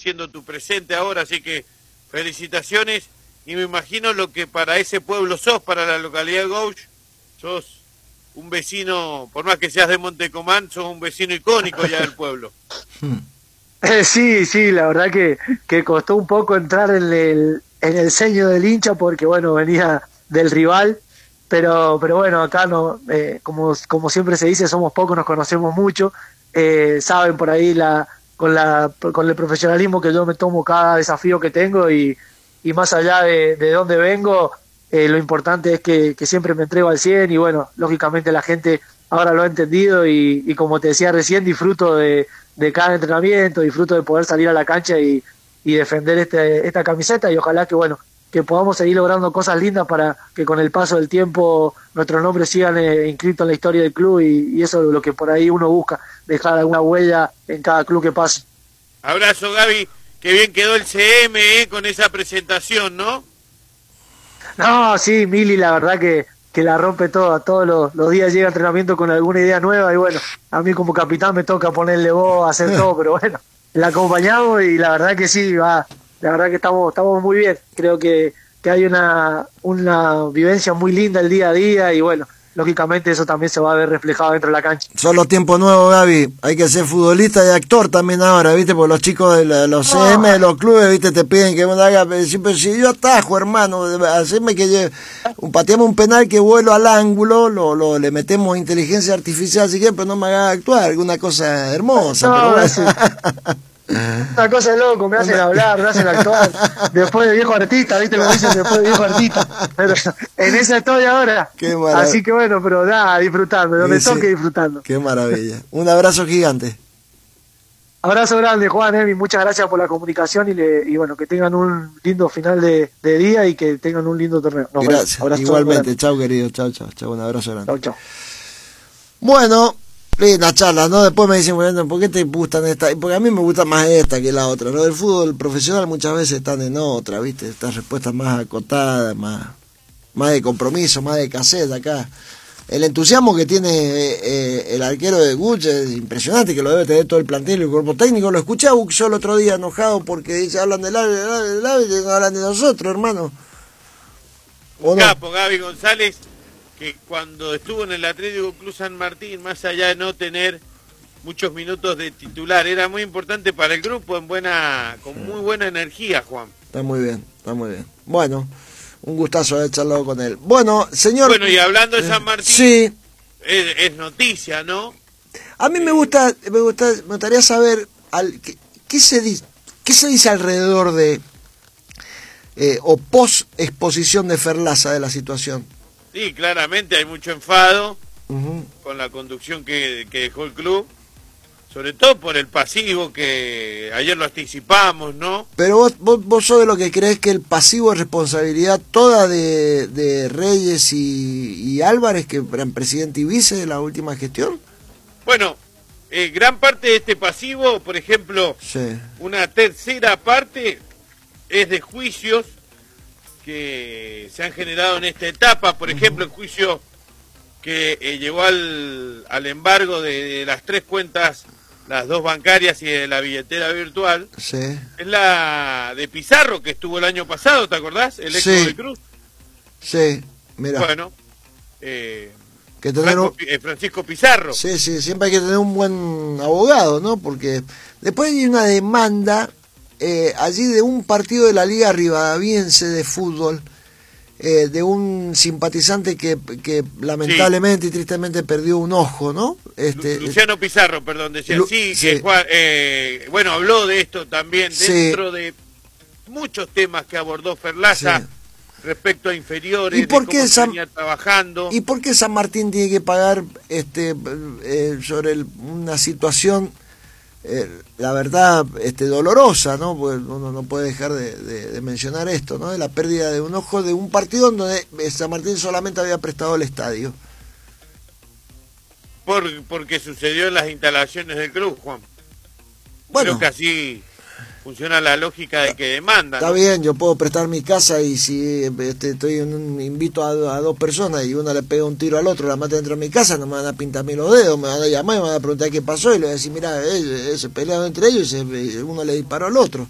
haciendo tu presente ahora, así que felicitaciones, y me imagino lo que para ese pueblo sos, para la localidad de Gouch, sos un vecino, por más que seas de Montecomán, sos un vecino icónico ya del pueblo. Sí, sí, la verdad que costó un poco entrar en el ceño del hincha porque, bueno, venía del rival, pero bueno, acá no, como siempre se dice, somos pocos, nos conocemos mucho, saben por ahí con el profesionalismo que yo me tomo cada desafío que tengo y más allá de dónde vengo, lo importante es que siempre me entrego al 100 y bueno, lógicamente la gente ahora lo ha entendido y como te decía recién, disfruto de cada entrenamiento, disfruto de poder salir a la cancha y defender esta camiseta y ojalá que bueno, que podamos seguir logrando cosas lindas para que con el paso del tiempo nuestros nombres sigan inscritos en la historia del club y eso es lo que por ahí uno busca, dejar alguna huella en cada club que pase. Abrazo, Gaby, que bien quedó el CM con esa presentación, ¿no? No, sí, Mili, la verdad que la rompe toda, todos los días llega a entrenamiento con alguna idea nueva y bueno, a mí como capitán me toca ponerle voz, hacer todo, pero bueno, la acompañamos y la verdad que sí, la verdad que estamos muy bien, creo que hay una vivencia muy linda el día a día y bueno, lógicamente eso también se va a ver reflejado dentro de la cancha. Son los tiempos nuevos, Gaby. Hay que ser futbolista y actor también ahora, ¿viste? Porque los chicos de los CM, de los clubes, ¿viste? Te piden que uno haga... Pero si yo atajo, hermano, haceme que pateamos un penal que vuelo al ángulo, le metemos inteligencia artificial, así que, pero no me haga actuar, alguna cosa hermosa. No, pero bueno. sí. Una cosa de loco, me hacen hablar, me hacen actuar, después de viejo artista, ¿viste? Como dicen, después de viejo artista. Pero en esa estoy ahora. Así que bueno, pero nada, disfrutando, donde toque disfrutando. Qué maravilla. Un abrazo gigante. Abrazo grande, Juan, Emi, muchas gracias por la comunicación y bueno, que tengan un lindo final de día y que tengan un lindo torneo. Gracias, igualmente, chau querido, chau, un abrazo grande. Chau. Bueno, linda charla, ¿no? Después me dicen, bueno, ¿por qué te gustan esta? Porque a mí me gusta más esta que la otra, ¿no? El fútbol profesional muchas veces están en otra, ¿viste? Estas respuestas más acotadas, más de compromiso, más de cassette acá. El entusiasmo que tiene el arquero de Gouch es impresionante, que lo debe tener todo el plantel y el cuerpo técnico. Lo escuché a Buxo el otro día enojado porque dice, hablan del árbitro y no hablan de nosotros, hermano. Un capo, Gaby González, que cuando estuvo en el Atlético Club San Martín, más allá de no tener muchos minutos de titular, era muy importante para el grupo, con muy buena energía, Juan. Está muy bien. Bueno, un gustazo haber charlado con él. Bueno, señor... Bueno, y hablando de San Martín, sí. Es noticia, ¿no? A mí me gustaría saber qué se dice alrededor de o post exposición de Ferlaza de la situación. Sí, claramente hay mucho enfado con la conducción que dejó el club, sobre todo por el pasivo que ayer lo anticipamos, ¿no? Pero vos sos de lo que crees que el pasivo es responsabilidad toda de Reyes y Álvarez, que eran presidente y vice de la última gestión. Bueno, gran parte de este pasivo, por ejemplo, sí. Una tercera parte es de juicios que se han generado en esta etapa, por ejemplo, el juicio que llevó al embargo de las 3 cuentas, las 2 bancarias y de la billetera virtual, sí. Es la de Pizarro, que estuvo el año pasado, ¿te acordás? El ex de Cruz. Sí, mira. Bueno, que tener Francisco Pizarro. Sí, siempre hay que tener un buen abogado, ¿no? Porque después hay una demanda allí de un partido de la Liga Rivadaviense de fútbol, de un simpatizante que lamentablemente y tristemente perdió un ojo, ¿no? Luciano Pizarro, perdón, decía. Que bueno, habló de esto también dentro de muchos temas que abordó Ferlaza respecto a inferiores, ¿Y por qué venía trabajando. ¿Y por qué San Martín tiene que pagar sobre una situación la verdad dolorosa, ¿no? Porque uno no puede dejar de mencionar esto, ¿no? De la pérdida de un ojo de un partido donde San Martín solamente había prestado el estadio. Porque sucedió en las instalaciones del club, Juan. Bueno, creo que así funciona la lógica de que demanda. Está bien, yo puedo prestar mi casa y si invito a 2 personas y uno le pega un tiro al otro, la mata dentro de mi casa, no me van a pintar los dedos, me van a llamar y me van a preguntar qué pasó y le voy a decir, mira, se pelearon entre ellos y uno le disparó al otro.